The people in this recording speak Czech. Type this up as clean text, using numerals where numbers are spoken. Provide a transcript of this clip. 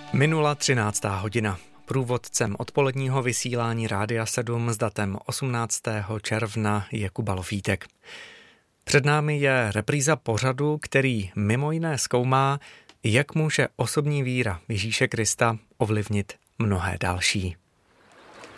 Minula 13. hodina. Průvodcem odpoledního vysílání Rádia 7 s datem 18. června je Kuba Lofítek. Před námi je repríza pořadu, který mimo jiné zkoumá, jak může osobní víra Ježíše Krista ovlivnit mnohé další.